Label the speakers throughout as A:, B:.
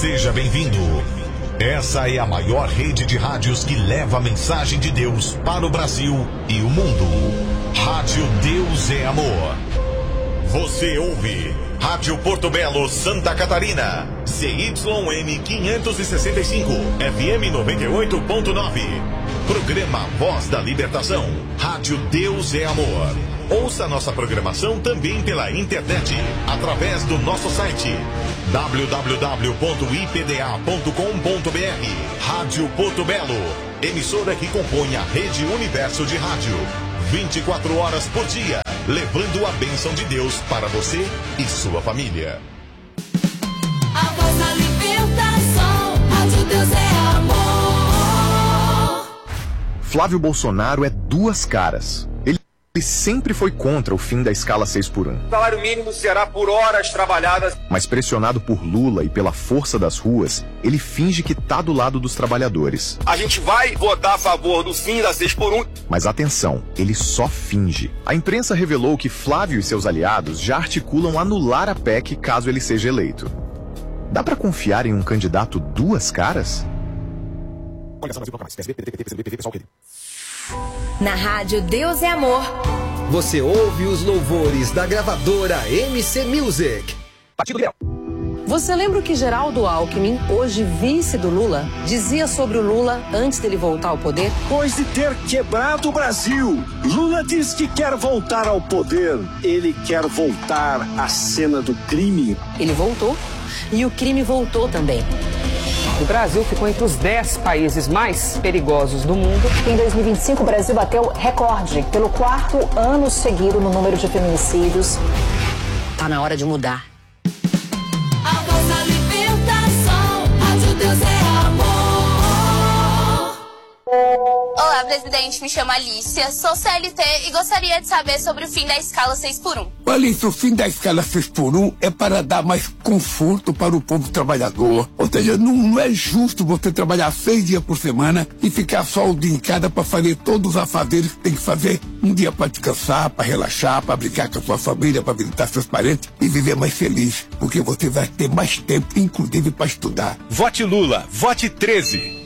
A: Seja bem-vindo. Essa é a maior rede de rádios que leva a mensagem de Deus para o Brasil e o mundo. Rádio Deus é Amor. Você ouve Rádio Porto Belo, Santa Catarina. CYM 565, FM 98.9. Programa Voz da Libertação. Rádio Deus é Amor. Ouça nossa programação também pela internet, através do nosso site www.ipda.com.br. Rádio Porto Belo, emissora que compõe a Rede Universo de Rádio. 24 horas por dia, levando a bênção de Deus para você e sua família.
B: A voz da libertação, Rádio Deus é Amor.
C: Flávio Bolsonaro é duas caras. Ele sempre foi contra o fim da escala 6x1.
D: O salário mínimo será por horas trabalhadas.
C: Mas pressionado por Lula e pela força das ruas, ele finge que tá do lado dos trabalhadores.
D: A gente vai votar a favor do fim da 6x1.
C: Mas atenção, ele só finge. A imprensa revelou que Flávio e seus aliados já articulam anular a PEC caso ele seja eleito. Dá pra confiar em um candidato duas caras?
E: Na Rádio Deus é Amor.
F: Você ouve os louvores da gravadora MC Music.
C: Partido Leal.
G: Você lembra o que Geraldo Alckmin, hoje vice do Lula, dizia sobre o Lula antes dele voltar ao poder?
H: Depois de ter quebrado o Brasil, Lula diz que quer voltar ao poder. Ele quer voltar à cena do crime.
G: Ele voltou e o crime voltou também. O Brasil ficou entre os 10 países mais perigosos do mundo.
I: Em 2025, o Brasil bateu recorde pelo 4º ano seguido no número de feminicídios.
G: Tá na hora de mudar.
B: A voz da libertação, Rádio Deus é Amor.
J: Olá, presidente, me chamo Alicia, sou CLT e gostaria de saber sobre o fim da escala 6x1.
K: Alicia, o fim da escala 6x1 é para dar mais conforto para o povo trabalhador. Ou seja, não é justo você trabalhar 6 dias por semana e ficar só o dia em cada para fazer todos os afazeres que tem que fazer. Um dia para descansar, para relaxar, para brincar com a sua família, para visitar seus parentes e viver mais feliz, porque você vai ter mais tempo, inclusive para estudar.
L: Vote Lula, vote 13.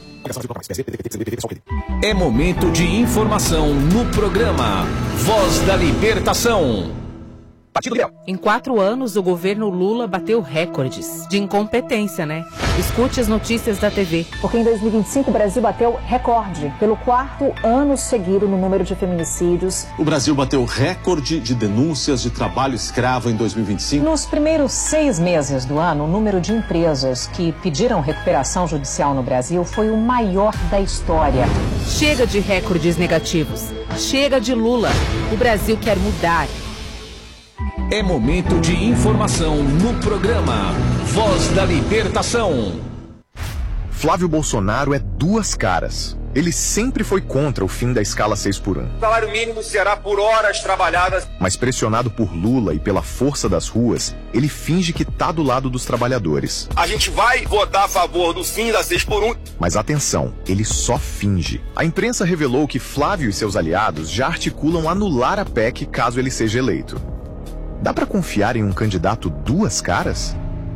M: É momento de informação no programa Voz da Libertação.
N: Em 4 anos, o governo Lula bateu recordes de incompetência, né? Escute as notícias da TV.
I: Porque em 2025 o Brasil bateu recorde pelo 4º ano seguido no número de feminicídios.
O: O Brasil bateu recorde de denúncias de trabalho escravo em 2025.
I: Nos primeiros 6 meses do ano, o número de empresas que pediram recuperação judicial no Brasil foi o maior da história.
N: Chega de recordes negativos. Chega de Lula. O Brasil quer mudar.
M: É momento de informação no programa Voz da Libertação.
C: Flávio Bolsonaro é duas caras. Ele sempre foi contra o fim da escala 6x1.
D: O salário mínimo será por horas trabalhadas.
C: Mas pressionado por Lula e pela força das ruas, ele finge que tá do lado dos trabalhadores.
D: A gente vai votar a favor do fim da 6x1.
C: Mas atenção, ele só finge. A imprensa revelou que Flávio e seus aliados já articulam anular a PEC caso ele seja eleito. Dá pra confiar em um candidato duas caras?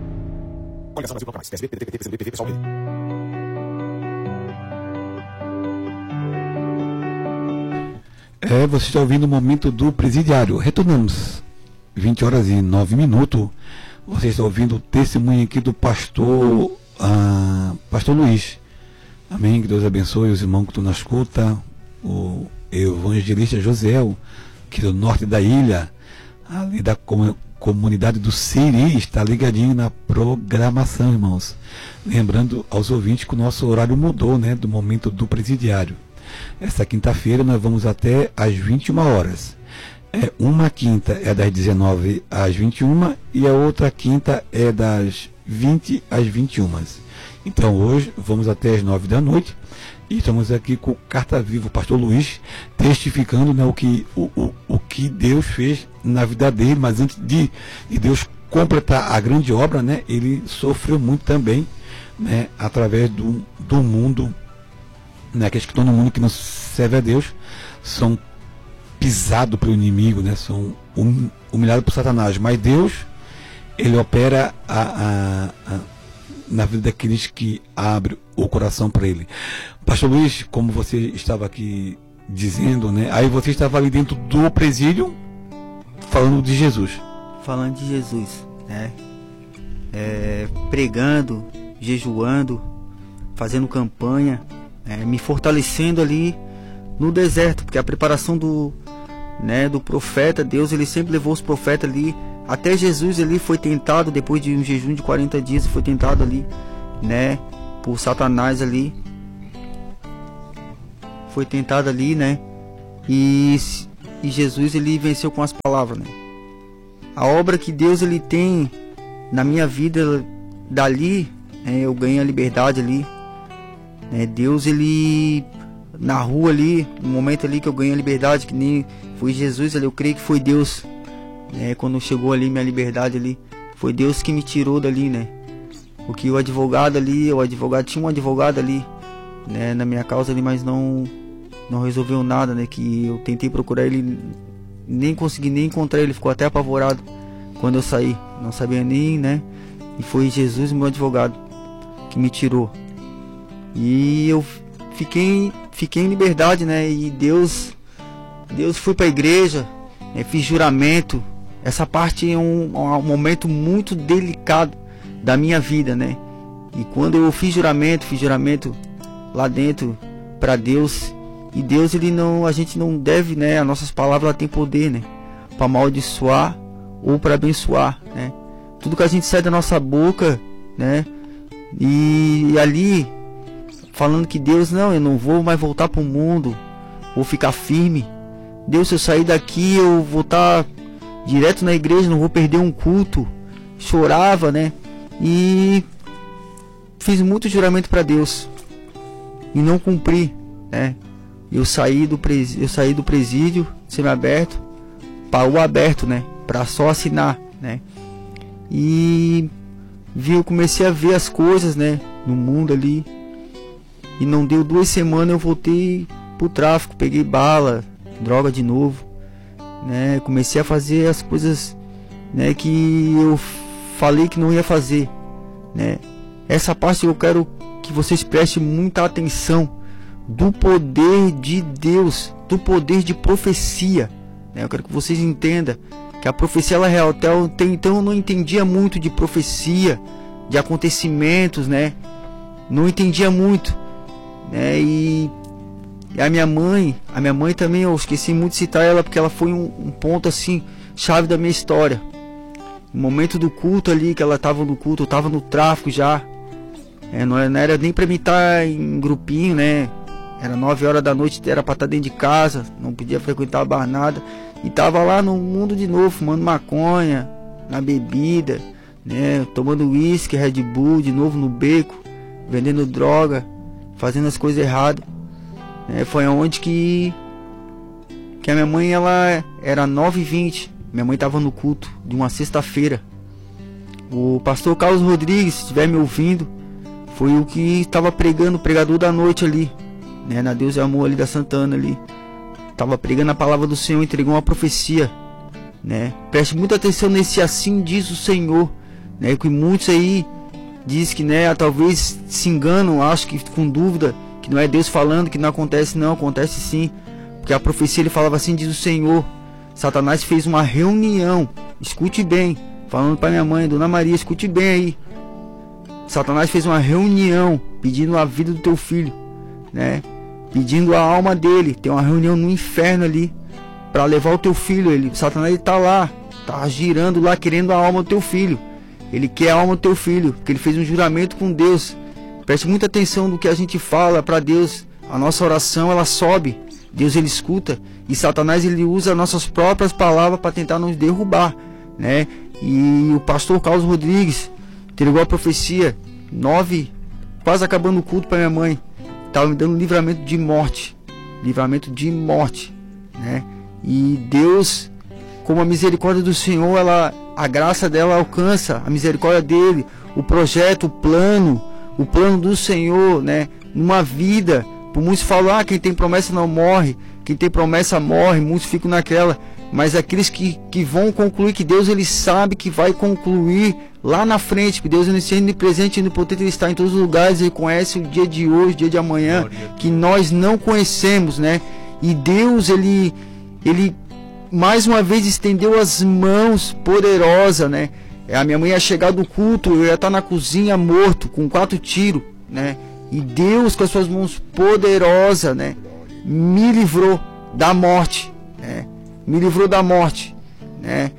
P: Você está ouvindo o momento do presidiário. Retornamos. 20 horas e 9 minutos. Você está ouvindo o testemunho aqui do pastor Luiz. Amém. Que Deus abençoe os irmãos que estão na escuta. O evangelista José, que é do norte da ilha, ali da comunidade do Siri, está ligadinho na programação, irmãos. Lembrando aos ouvintes que o nosso horário mudou, né, do momento do presidiário. Essa quinta-feira nós vamos até às 21 horas. Uma quinta é das 19 às 21 e a outra quinta é das 20 às 21. Então hoje vamos até às 9 da noite. E estamos aqui com o Carta Viva, o pastor Luiz, testificando, né, o que Deus fez na vida dele, mas antes de Deus completar a grande obra, né, ele sofreu muito também, né, através do mundo, né, aqueles que estão no mundo que não serve a Deus, são pisados pelo inimigo, né, são humilhados por Satanás, mas Deus, ele opera na vida daqueles que abrem o coração para Ele. Pastor Luiz, como você estava aqui dizendo, né? Aí você estava ali dentro do presídio falando de Jesus.
Q: Falando de Jesus, né? Pregando, jejuando, fazendo campanha, me fortalecendo ali no deserto, porque a preparação do profeta, Deus, ele sempre levou os profetas ali, até Jesus ali foi tentado, depois de um jejum de 40 dias, foi tentado ali, né, por Satanás ali, foi tentado ali, né, e Jesus, ele venceu com as palavras, né. A obra que Deus, ele tem na minha vida, dali, eu ganhei a liberdade ali, Deus, ele, na rua ali, no momento ali que eu ganhei a liberdade, que nem foi Jesus ali, eu creio que foi Deus, quando chegou ali minha liberdade ali, foi Deus que me tirou dali, né, porque o advogado ali, tinha um advogado ali, né, na minha causa ali, mas não resolveu nada, né, que eu tentei procurar ele, nem consegui nem encontrar ele, ficou até apavorado quando eu saí, não sabia nem, né, e foi Jesus, meu advogado, que me tirou, e eu fiquei em liberdade, né, e Deus foi para a igreja, fiz juramento. Essa parte é um momento muito delicado da minha vida, né, e quando eu fiz juramento lá dentro para Deus, e Deus, ele não, a gente não deve, né, as nossas palavras, ela tem poder, né, para amaldiçoar ou para abençoar, né, tudo que a gente sai da nossa boca, né, e ali falando que Deus, não, eu não vou mais voltar para o mundo, vou ficar firme. Deus, se eu sair daqui, eu vou estar direto na igreja, não vou perder um culto. Chorava, né? E fiz muito juramento para Deus e não cumpri, né? Eu saí do presídio semiaberto para o aberto, né? Para só assinar, né? E eu comecei a ver as coisas, né? No mundo ali. E não deu 2 semanas, eu voltei pro tráfico, peguei bala, droga de novo, né? Comecei a fazer as coisas, né, que eu falei que não ia fazer, né? Essa parte eu quero que vocês prestem muita atenção do poder de Deus, do poder de profecia, né? Eu quero que vocês entendam que a profecia, ela é real. Até então eu não entendia muito de profecia, de acontecimentos, né? Não entendia muito. E a minha mãe também, eu esqueci muito de citar ela, porque ela foi um ponto assim, chave da minha história. No momento do culto ali, que ela estava no culto, eu estava no tráfico já, não era nem para mim estar em grupinho, né? Era 9 horas da noite, era para estar dentro de casa, não podia frequentar bar nada, e tava lá no mundo de novo, fumando maconha, na bebida, né? Tomando uísque, Red Bull, de novo no beco, vendendo droga, fazendo as coisas erradas. Foi onde que a minha mãe, ela era 9h20, minha mãe estava no culto de uma sexta-feira. O pastor Carlos Rodrigues, se estiver me ouvindo, foi o que estava pregando, o pregador da noite ali, né, na Deus e Amor ali da Santana ali. Estava pregando a palavra do Senhor, entregou uma profecia, né? Preste muita atenção nesse assim diz o Senhor, né? Que muitos aí diz que, né, talvez se enganam, acho que com dúvida, que não é Deus falando, que não acontece. Não, acontece sim, porque a profecia, ele falava assim, diz o Senhor. Satanás fez uma reunião, escute bem, falando para minha mãe, Dona Maria, escute bem aí. Satanás fez uma reunião pedindo a vida do teu filho, né, pedindo a alma dele. Tem uma reunião no inferno ali para levar o teu filho. Satanás, ele tá lá, tá girando lá, querendo a alma do teu filho. Ele quer a alma do teu filho, porque ele fez um juramento com Deus. Preste muita atenção do que a gente fala para Deus. A nossa oração, ela sobe, Deus, ele escuta. E Satanás, ele usa nossas próprias palavras para tentar nos derrubar, né? E o pastor Carlos Rodrigues entregou a profecia 9, quase acabando o culto para minha mãe. Estava me dando livramento de morte, né? E Deus, como a misericórdia do Senhor, a graça dela alcança, a misericórdia dele, o projeto, o plano do Senhor, né? Numa vida, por muitos falam, quem tem promessa não morre, quem tem promessa morre, muitos ficam naquela, mas aqueles que vão concluir, que Deus, ele sabe que vai concluir lá na frente, que Deus é presente e onipotente, Ele está em todos os lugares, Ele conhece o dia de hoje, o dia de amanhã, que nós não conhecemos, né? E Deus, Ele mais uma vez estendeu as mãos poderosas, né? A minha mãe ia chegar do culto, eu ia estar na cozinha morto, com 4 tiros, né? E Deus, com as suas mãos poderosas, né, me livrou da morte, né? Me livrou da morte, né?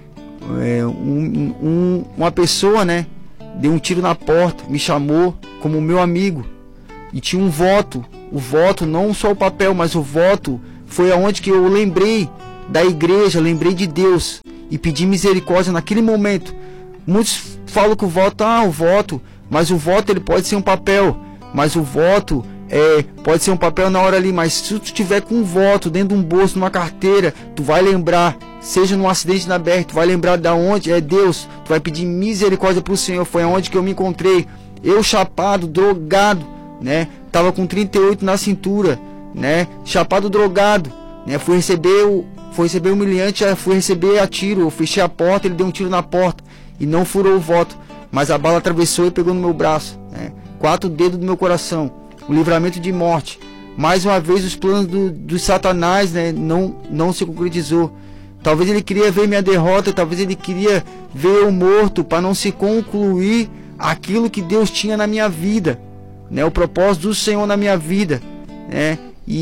Q: Uma pessoa, né, deu um tiro na porta, me chamou como meu amigo e tinha um voto. O voto, não só o papel, mas o voto foi aonde que eu lembrei da igreja, lembrei de Deus e pedi misericórdia naquele momento. Muitos falam que o voto, mas o voto ele pode ser um papel, mas o voto pode ser um papel na hora ali, mas se tu tiver com um voto dentro de um bolso, numa carteira, tu vai lembrar, seja num acidente na BR, tu vai lembrar da onde é Deus, tu vai pedir misericórdia pro Senhor. Foi aonde que eu me encontrei, eu chapado, drogado, né, tava com 38 na cintura, né, chapado, drogado, né, fui receber humilhante, fui receber a tiro, eu fechei a porta, ele deu um tiro na porta e não furou o voto, mas a bala atravessou e pegou no meu braço, né, 4 dedos do meu coração, o livramento de morte. Mais uma vez os planos do Satanás, né, não se concretizou. Talvez ele queria ver minha derrota, talvez ele queria ver eu morto, para não se concluir aquilo que Deus tinha na minha vida, né, o propósito do Senhor na minha vida, né,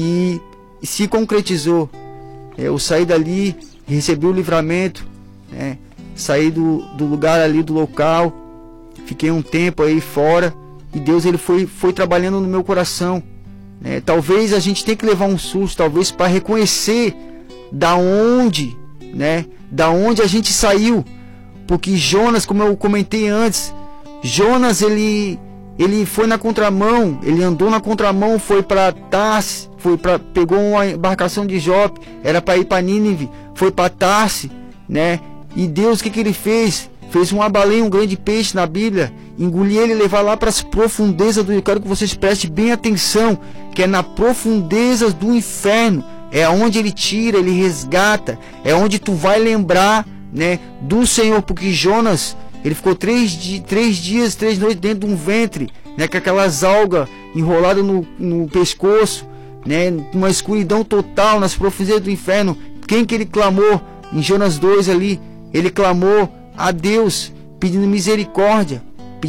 Q: e se concretizou. Eu saí dali, recebi o livramento, né, saí do lugar ali, do local, fiquei um tempo aí fora, e Deus ele foi trabalhando no meu coração, né? Talvez a gente tenha que levar um susto, talvez para reconhecer da onde, né, da onde a gente saiu, porque Jonas, como eu comentei antes, Jonas ele foi na contramão, ele andou na contramão, foi para Tarse, pegou uma embarcação de Jope, era para ir para Nínive, foi para Tarse, né? E Deus, o que ele fez? Fez uma baleia, um grande peixe na Bíblia, engolir ele e levar lá para as profundezas do... Eu quero que vocês prestem bem atenção, que é na profundezas do inferno, é onde ele tira, ele resgata, é onde tu vai lembrar, né, do Senhor, porque Jonas, ele ficou 3 dias, 3 noites dentro de um ventre, né, com aquelas algas enroladas no pescoço, né, uma escuridão total nas profundezas do inferno. Quem que ele clamou? Em Jonas 2 ali, ele clamou a Deus, pedindo misericórdia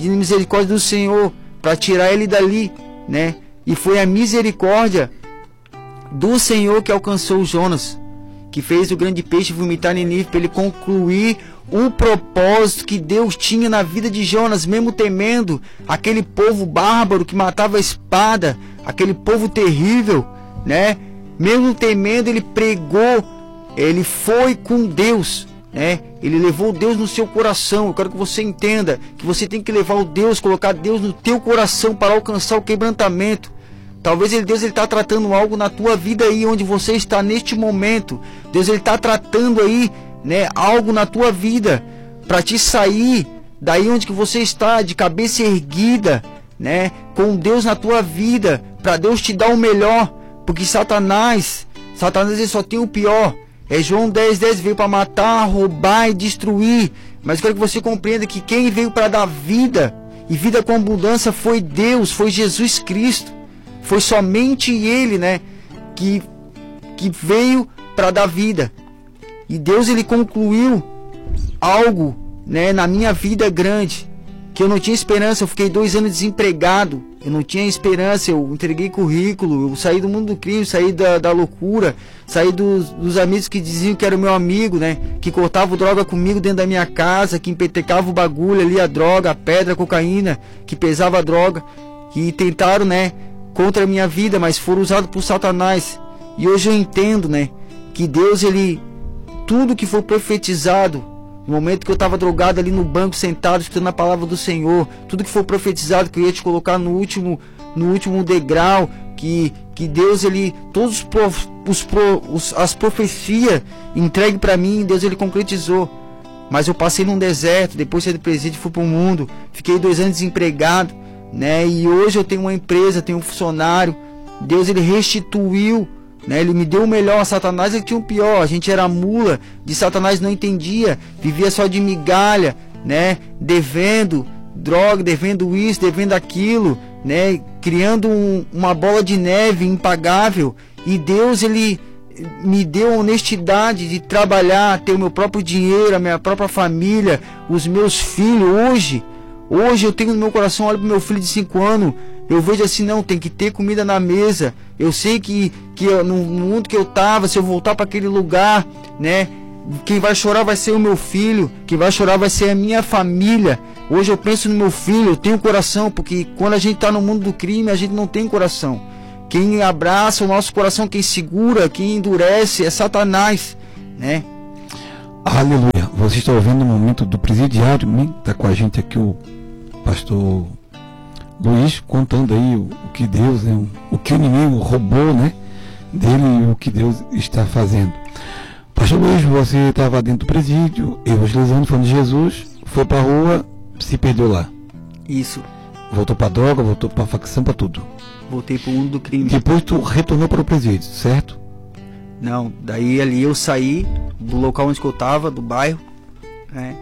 Q: do Senhor para tirar ele dali, né? E foi a misericórdia do Senhor que alcançou Jonas, que fez o grande peixe vomitar Nínive, para ele concluir o propósito que Deus tinha na vida de Jonas, mesmo temendo aquele povo bárbaro que matava a espada, aquele povo terrível, né? Mesmo temendo, ele pregou, ele foi com Deus, né? Ele levou Deus no seu coração. Eu quero que você entenda que você tem que levar o Deus, colocar Deus no teu coração para alcançar o quebrantamento. Talvez Deus está tratando algo na tua vida aí, onde você está neste momento. Deus está tratando aí, né, algo na tua vida para te sair daí onde que você está, de cabeça erguida, né, com Deus na tua vida, para Deus te dar o melhor, porque Satanás ele só tem o pior. João 10:10 veio para matar, roubar e destruir. Mas eu quero que você compreenda que quem veio para dar vida, e vida com abundância, foi Deus, foi Jesus Cristo. Foi somente Ele, né, que veio para dar vida. E Deus, ele concluiu algo, né, na minha vida grande, que eu não tinha esperança. Eu fiquei 2 anos desempregado, eu não tinha esperança, eu entreguei currículo, eu saí do mundo do crime, saí da loucura, saí dos amigos que diziam que era meu amigo, né, que cortavam droga comigo dentro da minha casa, que empetecava o bagulho ali, a droga, a pedra, a cocaína, que pesava a droga, que tentaram, né, contra a minha vida, mas foram usados por Satanás. E hoje eu entendo, né, que Deus, tudo que foi profetizado no momento que eu estava drogado ali no banco, sentado, escutando a palavra do Senhor, tudo que foi profetizado, que eu ia te colocar no último degrau, que Deus, todos as profecias entregue para mim, Deus, concretizou. Mas eu passei num deserto, depois de ser presídio, fui para o mundo, fiquei 2 anos desempregado, né? E hoje eu tenho uma empresa, tenho um funcionário. Deus, restituiu, né? Ele me deu o melhor. Satanás, tinha o pior. A gente era mula de Satanás, não entendia, vivia só de migalha, né, devendo droga, devendo isso, devendo aquilo, né, criando uma bola de neve impagável. E Deus, ele me deu a honestidade de trabalhar, ter o meu próprio dinheiro, a minha própria família, os meus filhos. Hoje eu tenho no meu coração, olho pro meu filho de 5 anos, eu vejo assim, não, tem que ter comida na mesa. Eu sei que no mundo que eu tava, se eu voltar para aquele lugar, né, quem vai chorar vai ser o meu filho, quem vai chorar vai ser a minha família. Hoje eu penso no meu filho, eu tenho coração, porque quando a gente está no mundo do crime, a gente não tem coração. Quem abraça o nosso coração, quem segura, quem endurece é Satanás, né?
P: Aleluia. Você está ouvindo o momento do presidiário, está com a gente aqui o pastor Luiz, contando aí o que Deus, né, o que o inimigo roubou, né, dele e o que Deus está fazendo. Pastor Luiz, você estava dentro do presídio, evangelizando, falando de Jesus, foi para a rua, se perdeu lá.
Q: Isso.
P: Voltou para droga, voltou para facção, para tudo.
Q: Voltei para o mundo do crime.
P: Depois tu retornou para o presídio, certo?
Q: Não, daí ali eu saí do local onde eu estava, do bairro, né?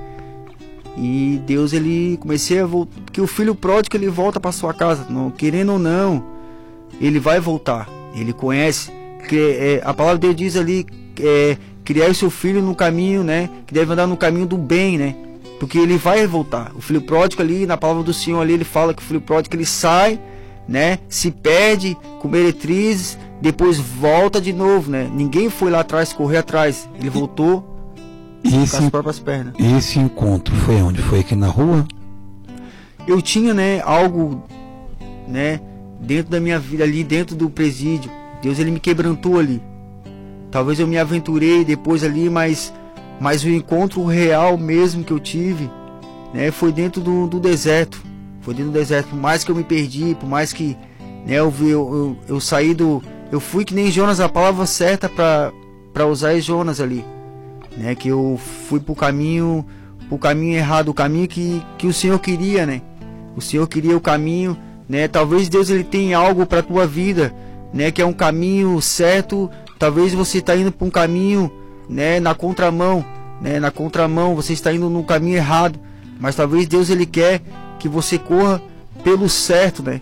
Q: E Deus, ele comecei a voltar, porque o filho pródigo, ele volta para sua casa, não, querendo ou não, ele vai voltar. Ele conhece, que a palavra de Deus diz ali, criar o seu filho no caminho, né, que deve andar no caminho do bem, né, porque ele vai voltar. O filho pródigo ali, na palavra do Senhor ali, ele fala que o filho pródigo, ele sai, né, se perde com meretrizes, depois volta de novo, né. Ninguém foi lá atrás, correr atrás, ele voltou com as próprias pernas.
P: Esse encontro foi onde? Foi aqui na rua?
Q: Eu tinha, né, algo, né, dentro da minha vida ali, dentro do presídio. Deus, ele me quebrantou ali. Talvez eu me aventurei depois ali, mas o encontro real mesmo que eu tive, né, foi dentro do deserto. Foi dentro do deserto. Por mais que eu me perdi, por mais que, né, eu saí do... Eu fui que nem Jonas, a palavra certa para usar é Jonas ali, né, que eu fui pro caminho errado, o caminho que o Senhor queria, né? O Senhor queria o caminho, né? Talvez Deus, ele tenha algo para tua vida, né, que é um caminho certo. Talvez você está indo para um caminho, né, na contramão, né? Na contramão, você está indo no caminho errado, mas talvez Deus, ele quer que você corra pelo certo, né?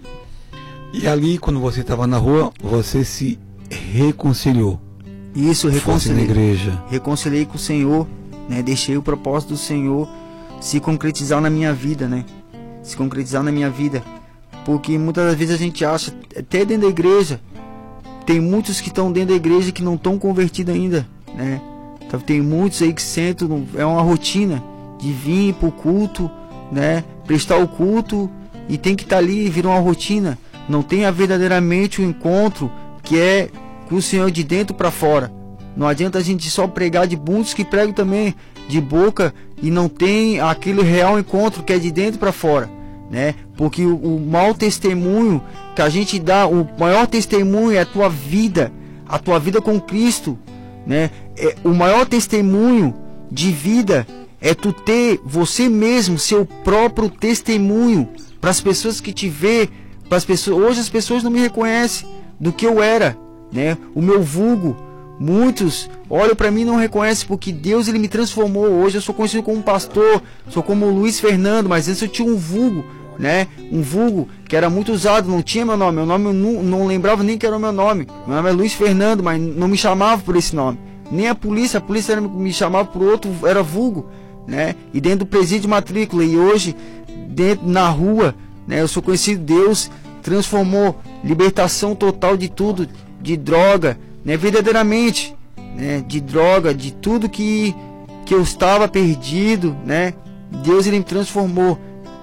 P: E ali, quando você estava na rua, você se reconciliou.
Q: Isso, reconciliei.
P: Na igreja.
Q: Reconciliei com o Senhor, né? Deixei o propósito do Senhor se concretizar na minha vida, né? Se concretizar na minha vida. Porque muitas das vezes a gente acha, até dentro da igreja, tem muitos que estão dentro da igreja que não estão convertidos ainda, né? Então, tem muitos aí que sentam, é uma rotina de vir para o culto, né? Prestar o culto e tem que estar ali, vira uma rotina. Não tem verdadeiramente o encontro que é com o Senhor de dentro para fora. Não adianta a gente só pregar, de muitos que pregam também de boca e não tem aquele real encontro que é de dentro para fora, né? Porque o mau testemunho que a gente dá, o maior testemunho é a tua vida com Cristo, né? O maior testemunho de vida é tu ter você mesmo, seu próprio testemunho para as pessoas que te vê, para as pessoas. Hoje as pessoas não me reconhecem do que eu era, né? O meu vulgo, muitos olham para mim e não reconhecem, porque Deus, ele me transformou. Hoje eu sou conhecido como pastor, sou como Luiz Fernando, mas antes eu tinha um vulgo, né? Um vulgo que era muito usado, não tinha meu nome eu não lembrava nem que era o meu nome. Meu nome é Luiz Fernando, mas não me chamava por esse nome. Nem a polícia me chamava por outro, era vulgo, né? E dentro do presídio, matrícula. E hoje, dentro na rua, né, eu sou conhecido. Deus transformou, libertação total de tudo, de droga, né, verdadeiramente, né, de droga, de tudo que eu estava perdido, né? Deus, ele me transformou.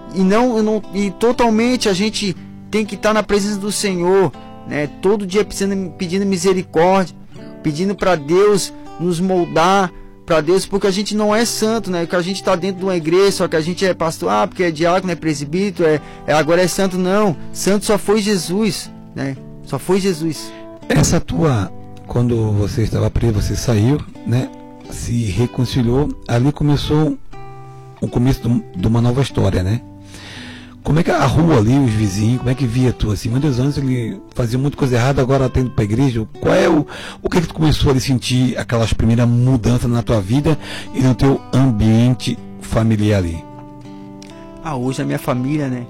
Q: E totalmente a gente tem que estar na presença do Senhor, né? Todo dia pedindo misericórdia, pedindo para Deus nos moldar, para Deus, porque a gente não é santo, né? Que a gente está dentro de uma igreja, só que a gente é pastor, porque é diácono, é presbítero, agora é santo. Não, santo só foi Jesus, né? Só foi Jesus.
P: Essa tua, quando você estava preso, você saiu, né? Se reconciliou, ali começou o começo de uma nova história, né? Como é que a rua ali, os vizinhos, como é que via tu assim? Muitos anos ele fazia muita coisa errada, agora está indo para a igreja. Qual é o que é que tu começou a sentir aquelas primeiras mudanças na tua vida e no teu ambiente familiar ali?
Q: Hoje a minha família, né?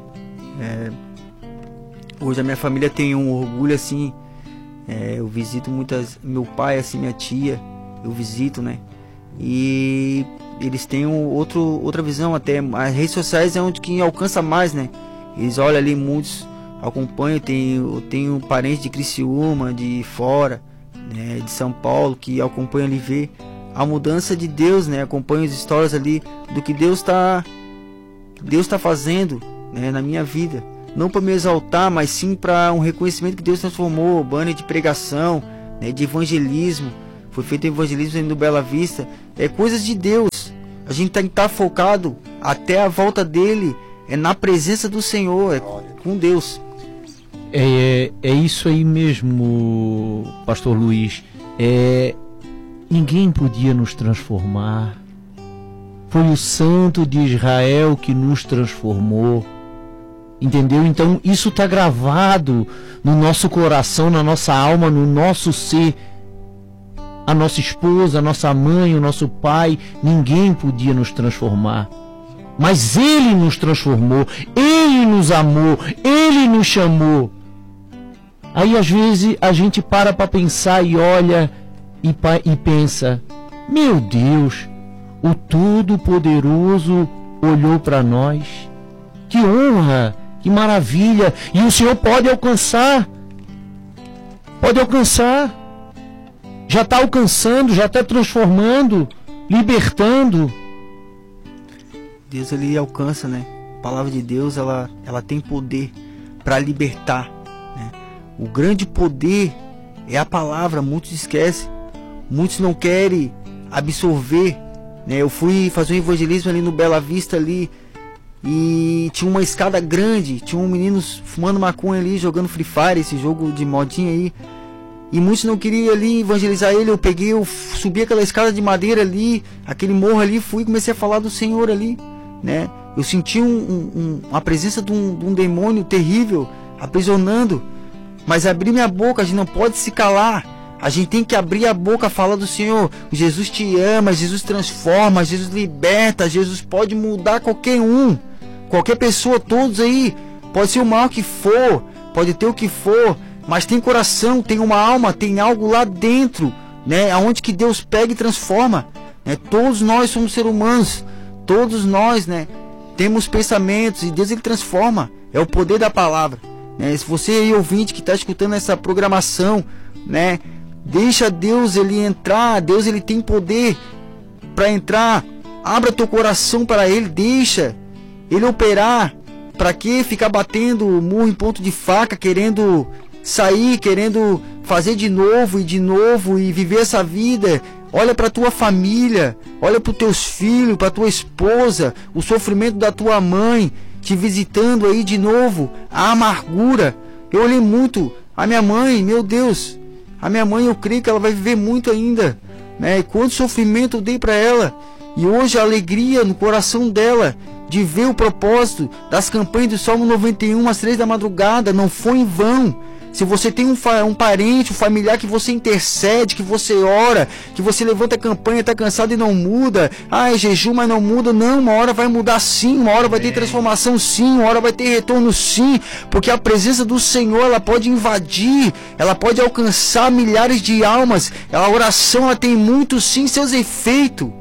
Q: Hoje a minha família tem um orgulho assim. Eu visito meu pai, assim, minha tia, eu visito, né? E eles têm outra visão até. As redes sociais é onde quem alcança mais, né? Eles olham ali, muitos acompanham. Eu tenho parentes de Criciúma, de fora, né, de São Paulo, que acompanham ali, vê a mudança de Deus, né? Acompanham as histórias ali do que Deus tá fazendo, né, na minha vida. Não para me exaltar, mas sim para um reconhecimento que Deus transformou. Banner de pregação, né, de evangelismo. Foi feito evangelismo no Bela Vista. Coisas de Deus. A gente tem que estar focado até a volta dele. Na presença do Senhor, com Deus.
R: É isso aí mesmo, Pastor Luiz. Ninguém podia nos transformar. Foi o Santo de Israel que nos transformou. Entendeu? Então isso está gravado no nosso coração, na nossa alma, no nosso ser. A nossa esposa, a nossa mãe, o nosso pai, ninguém podia nos transformar. Mas Ele nos transformou, Ele nos amou, Ele nos chamou. Aí às vezes a gente para pensar e olha e pensa: meu Deus, o Todo-Poderoso olhou para nós. Que honra, que maravilha. E o Senhor pode alcançar. Já está alcançando, já está transformando, libertando.
Q: Deus, ele alcança, né? A palavra de Deus, ela tem poder para libertar, né? O grande poder é a palavra. Muitos esquecem, muitos não querem absorver, né? Eu fui fazer um evangelismo ali no Bela Vista ali, e tinha uma escada grande, tinha um menino fumando maconha ali, jogando Free Fire, esse jogo de modinha aí, e muitos não queriam ali evangelizar ele. Eu subi aquela escada de madeira ali, aquele morro ali, fui e comecei a falar do Senhor ali, né? Eu senti a presença de um demônio terrível aprisionando, mas abri minha boca. A gente não pode se calar, a gente tem que abrir a boca, falar do Senhor. Jesus te ama, Jesus transforma, Jesus liberta, Jesus pode mudar qualquer pessoa, todos aí, pode ser o mal que for, pode ter o que for, mas tem coração, tem uma alma, tem algo lá dentro, né? Aonde que Deus pega e transforma, né? Todos nós somos seres humanos, todos nós, né, temos pensamentos, e Deus, ele transforma. É o poder da palavra, né? Se você aí, ouvinte, que está escutando essa programação, né, deixa Deus ele entrar. Deus, ele tem poder para entrar. Abra teu coração para ele, deixa ele operar. Para que ficar batendo murro em ponto de faca, querendo sair, querendo fazer de novo e viver essa vida? Olha para tua família, olha para os teus filhos, para tua esposa, o sofrimento da tua mãe te visitando aí de novo, a amargura. Eu olhei muito a minha mãe, meu Deus, a minha mãe, eu creio que ela vai viver muito ainda, né? E quanto sofrimento eu dei para ela, e hoje a alegria no coração dela de ver o propósito das campanhas do Salmo 91 às 3 da madrugada não foi em vão. Se você tem um parente, um familiar que você intercede, que você ora, que você levanta a campanha, está cansado e não muda, é jejum, mas não muda, não, uma hora vai mudar sim, uma hora vai ter transformação sim, uma hora vai ter retorno sim, porque a presença do Senhor, ela pode invadir, ela pode alcançar milhares de almas. A oração, ela tem muito sim seus efeitos.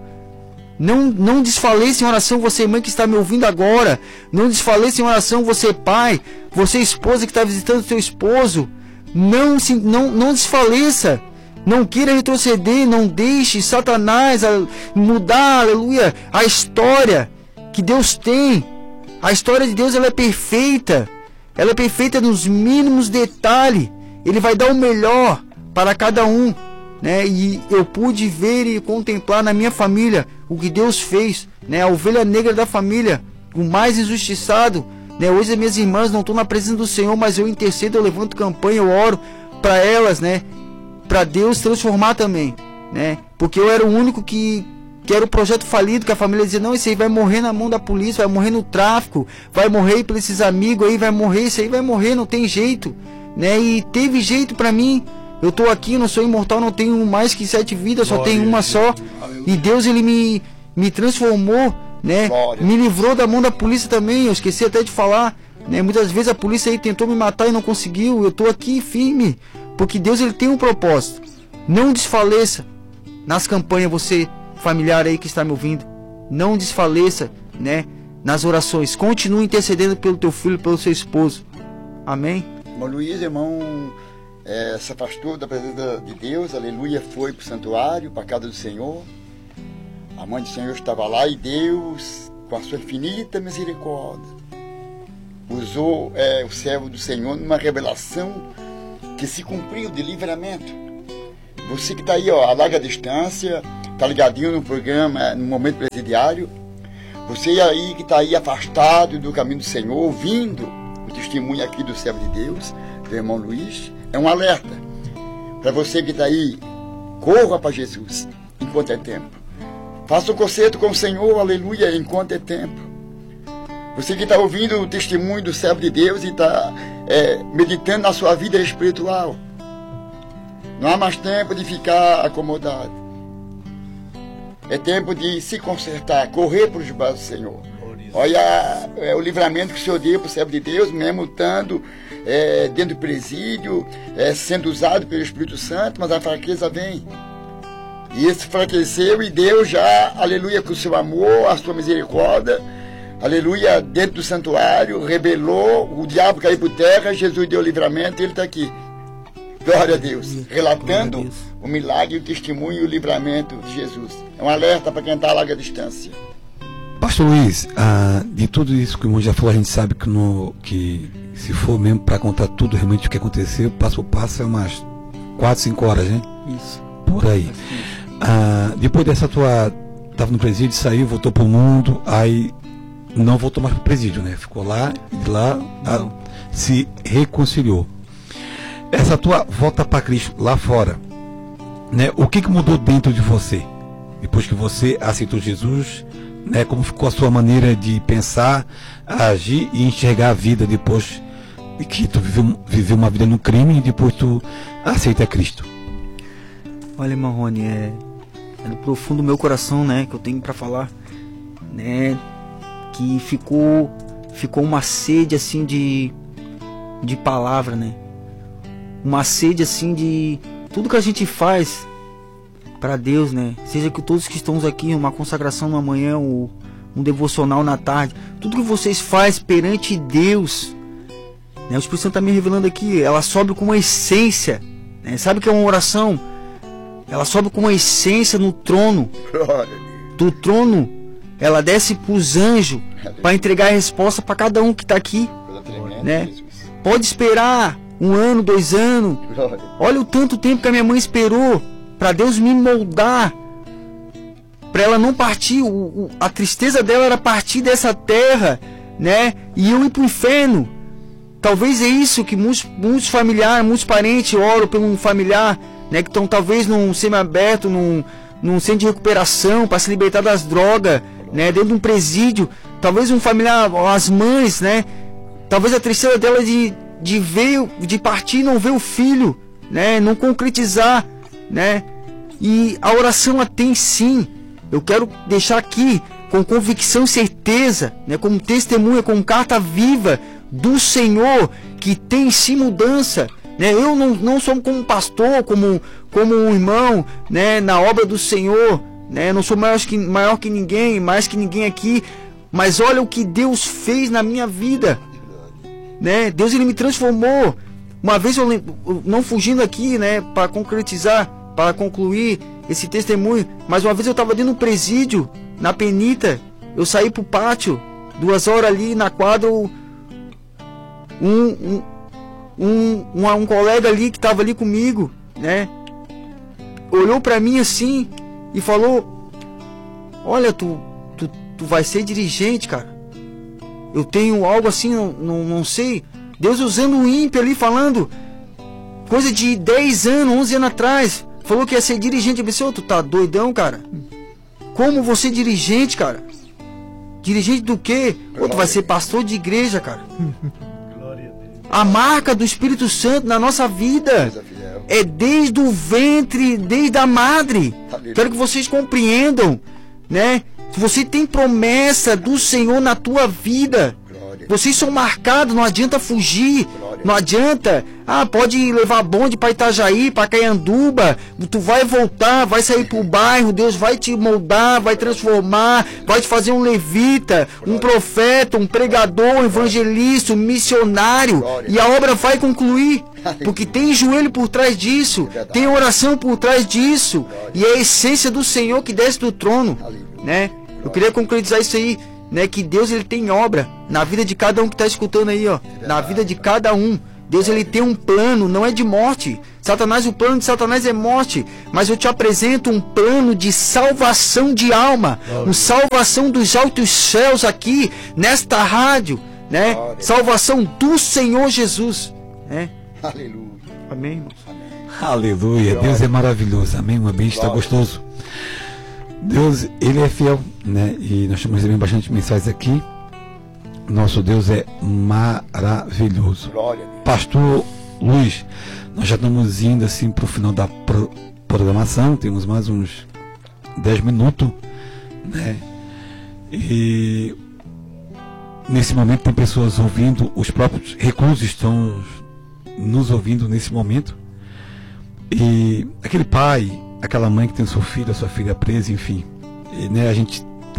Q: Não desfaleça em oração, você mãe que está me ouvindo agora. Não desfaleça em oração, você pai, você esposa que está visitando seu esposo. Não desfaleça. Não queira retroceder. Não deixe Satanás mudar, aleluia, a história que Deus tem. A história de Deus, ela é perfeita. Ela é perfeita nos mínimos detalhes. Ele vai dar o melhor para cada um, né? E eu pude ver e contemplar na minha família o que Deus fez, né? A ovelha negra da família, o mais injustiçado, né? Hoje as minhas irmãs não estão na presença do Senhor, mas eu intercedo, eu levanto campanha, eu oro para elas, né? Para Deus transformar também, né? Porque eu era o único que era o projeto falido, que a família dizia: não, esse aí vai morrer na mão da polícia, vai morrer no tráfico, vai morrer por esses amigos aí, vai morrer, esse aí vai morrer, não tem jeito, né? E teve jeito para mim. Eu tô aqui, não sou imortal, não tenho mais que 7 vidas, só tenho uma só. E Deus, ele me transformou, né? Me livrou da mão da polícia também, eu esqueci até de falar, né? Muitas vezes a polícia aí tentou me matar e não conseguiu. Eu tô aqui firme, porque Deus ele tem um propósito. Não desfaleça nas campanhas, você familiar aí que está me ouvindo. Não desfaleça, né? Nas orações. Continue intercedendo pelo teu filho, pelo seu esposo. Amém?
S: Irmão Luiz, irmão, se afastou da presença de Deus, aleluia, foi para o santuário, para a casa do Senhor. A mãe do Senhor estava lá e Deus, com a sua infinita misericórdia, usou o servo do Senhor numa revelação que se cumpriu de livramento. Você que está aí, ó, a larga distância, está ligadinho no programa, no Momento Presidiário. Você aí que está aí afastado do caminho do Senhor, ouvindo o testemunho aqui do servo de Deus, do irmão Luiz, é um alerta para você que está aí. Corra para Jesus enquanto é tempo. Faça um concerto com o Senhor, aleluia, enquanto é tempo. Você que está ouvindo o testemunho do servo de Deus e está meditando na sua vida espiritual, não há mais tempo de ficar acomodado. É tempo de se consertar, correr para os braços do Senhor. Olha o livramento que o Senhor deu para o servo de Deus, mesmo estando dentro do presídio, sendo usado pelo Espírito Santo, mas a fraqueza vem. E esse enfraqueceu e Deus já, aleluia, com o seu amor, a sua misericórdia, aleluia, dentro do santuário, rebelou, o diabo caiu por terra, Jesus deu livramento e ele está aqui. Glória a Deus, relatando o milagre, o testemunho e o livramento de Jesus. É um alerta para quem está a larga distância.
P: Pastor Luiz, de tudo isso que o irmão já falou, a gente sabe que se for mesmo para contar tudo realmente o que aconteceu, passo por passo, é umas 4, 5 horas, né?
Q: Isso.
P: Por aí. Depois dessa tua... Estava no presídio, saiu, voltou para o mundo, aí não voltou mais para o presídio, né? Ficou lá e lá se reconciliou. Essa tua volta para Cristo lá fora, né? O que mudou dentro de você? Depois que você aceitou Jesus, né? Como ficou a sua maneira de pensar, agir e enxergar a vida depois de que tu viveu uma vida no crime e depois tu aceita Cristo?
Q: Olha, irmão Rony, é do profundo do meu coração, né, que eu tenho para falar, né, que ficou uma sede assim de palavra, né, uma sede assim de tudo que a gente faz para Deus, né, seja que todos que estamos aqui, uma consagração na manhã, um devocional na tarde, tudo que vocês fazem perante Deus, né, o Espírito Santo está me revelando aqui, ela sobe com uma essência, né, sabe o que é uma oração? Ela sobe com uma essência no trono. Do trono, ela desce para os anjos para entregar a resposta para cada um que está aqui, né? Pode esperar 1 ano, 2 anos. Olha o tanto tempo que a minha mãe esperou para Deus me moldar, para ela não partir. A tristeza dela era partir dessa terra, né? E eu ir para o inferno. Talvez é isso que muitos familiares, muitos parentes oram por um familiar, né, que estão talvez num semi-aberto, num centro de recuperação para se libertar das drogas, né, dentro de um presídio. Talvez um familiar, as mães, né, talvez a tristeza dela de partir e não ver o filho, né, não concretizar, né. E a oração ela tem sim. Eu quero deixar aqui com convicção e certeza, né, como testemunha, como carta viva do Senhor, que tem sim mudança. Né, eu não sou como pastor, como um irmão, né, na obra do Senhor, né, eu não sou maior que ninguém, mais que ninguém aqui, mas olha o que Deus fez na minha vida, né, Deus ele me transformou. Uma vez eu não fugindo aqui, né, para concretizar, para concluir esse testemunho, mas uma vez eu estava dentro do presídio, na Penita, eu saí pro pátio, 2 horas ali na quadra, um colega ali que estava ali comigo, né, olhou para mim assim e falou: olha, tu vai ser dirigente, cara. Eu tenho algo assim, não sei. Deus usando o ímpio ali, falando coisa de 10 anos, 11 anos atrás, falou que ia ser dirigente. Eu pensei: tu tá doidão, cara? Como você dirigente, cara? Dirigente do quê? Tu vai ser pastor de igreja, cara. A marca do Espírito Santo na nossa vida é desde o ventre, desde a madre. Quero que vocês compreendam, né? Se Você tem promessa do Senhor na tua vida. Vocês são marcados, não adianta fugir, não adianta, pode levar bonde para Itajaí, para Caianduba, tu vai voltar, vai sair pro bairro, Deus vai te moldar, vai transformar, vai te fazer um levita, um profeta, um pregador, um evangelista, um missionário, e a obra vai concluir, porque tem joelho por trás disso, tem oração por trás disso, e é a essência do Senhor que desce do trono, né? Eu queria concretizar isso aí, né, que Deus ele tem obra na vida de cada um que está escutando aí, ó, na vida de cada um. Deus ele tem um plano, não é de morte. O plano de Satanás é morte, mas eu te apresento um plano de salvação de alma, uma salvação dos altos céus aqui nesta rádio, né? Salvação do Senhor Jesus, né?
S: Aleluia.
Q: Amém, irmãos.
P: Aleluia. Deus é maravilhoso. Amém. O ambiente está gostoso. Deus, ele é fiel, né? E nós estamos recebendo bastante mensagens aqui. Nosso Deus é maravilhoso. Pastor Luiz, nós já estamos indo assim para o final da programação. Temos mais uns 10 minutos, né? E nesse momento tem pessoas ouvindo, os próprios reclusos estão nos ouvindo nesse momento. E aquele pai, aquela mãe que tem seu filho, a sua filha presa, enfim, e, né, a gente